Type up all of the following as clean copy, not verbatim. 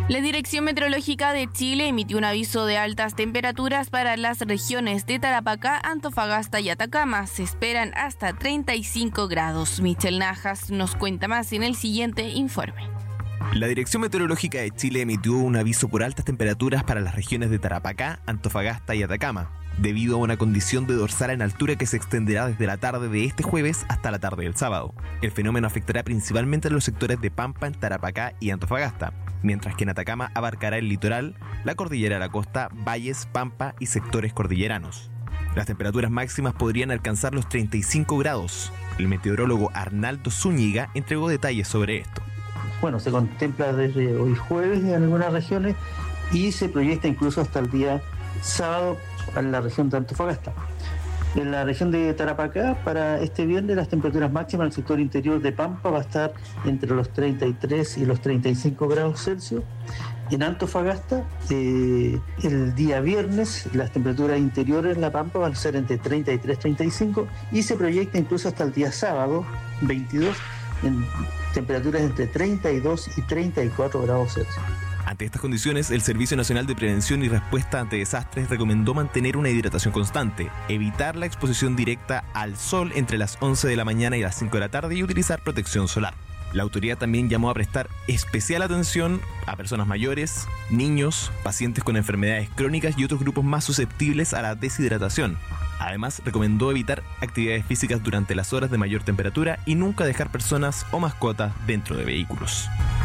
La Dirección Meteorológica de Chile emitió un aviso de altas temperaturas para las regiones de Tarapacá, Antofagasta y Atacama. Se esperan hasta 35 grados. Michel Najas nos cuenta más en el siguiente informe. La Dirección Meteorológica de Chile emitió un aviso por altas temperaturas para las regiones de Tarapacá, Antofagasta y Atacama, debido a una condición de dorsal en altura que se extenderá desde la tarde de este jueves hasta la tarde del sábado. El fenómeno afectará principalmente a los sectores de Pampa, en Tarapacá y Antofagasta, mientras que en Atacama abarcará el litoral, la cordillera de la costa, valles, Pampa y sectores cordilleranos. Las temperaturas máximas podrían alcanzar los 35 grados. El meteorólogo Arnaldo Zúñiga entregó detalles sobre esto. Bueno, se contempla desde hoy jueves en algunas regiones y se proyecta incluso hasta el día sábado en la región de Antofagasta. En la región de Tarapacá, para este viernes, las temperaturas máximas en el sector interior de Pampa va a estar entre los 33 y los 35 grados Celsius. En Antofagasta, el día viernes, las temperaturas interiores en la Pampa van a ser entre 33 y 35 y se proyecta incluso hasta el día sábado, 22, en temperaturas entre 32 y 34 grados Celsius. Ante estas condiciones, el Servicio Nacional de Prevención y Respuesta ante Desastres recomendó mantener una hidratación constante, evitar la exposición directa al sol entre las 11 de la mañana y las 5 de la tarde y utilizar protección solar. La autoridad también llamó a prestar especial atención a personas mayores, niños, pacientes con enfermedades crónicas y otros grupos más susceptibles a la deshidratación. Además, recomendó evitar actividades físicas durante las horas de mayor temperatura y nunca dejar personas o mascotas dentro de vehículos.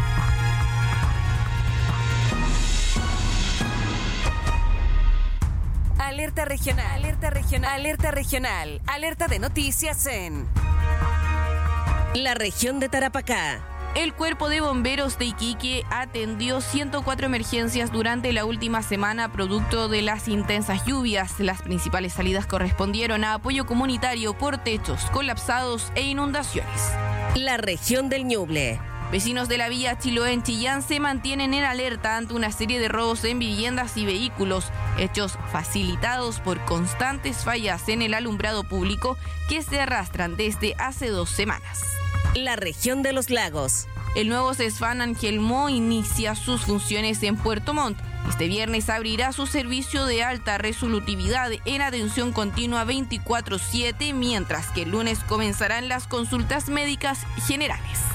Alerta regional, alerta regional, alerta regional, alerta de noticias en la región de Tarapacá. El Cuerpo de Bomberos de Iquique atendió 104 emergencias durante la última semana producto de las intensas lluvias. Las principales salidas correspondieron a apoyo comunitario por techos colapsados e inundaciones. La región del Ñuble. Vecinos de la vía Chiloé en Chillán se mantienen en alerta ante una serie de robos en viviendas y vehículos, hechos facilitados por constantes fallas en el alumbrado público que se arrastran desde hace 2 semanas. La región de los lagos. El nuevo CESFAM Angelmo inicia sus funciones en Puerto Montt. Este viernes abrirá su servicio de alta resolutividad en atención continua 24/7, mientras que el lunes comenzarán las consultas médicas generales.